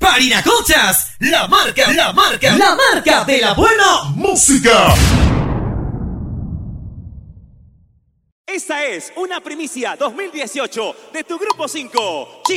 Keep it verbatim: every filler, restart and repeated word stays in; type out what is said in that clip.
Parinacochas, la marca, la marca, la marca de la buena música. Esta es una primicia dos mil dieciocho de tu Grupo cinco.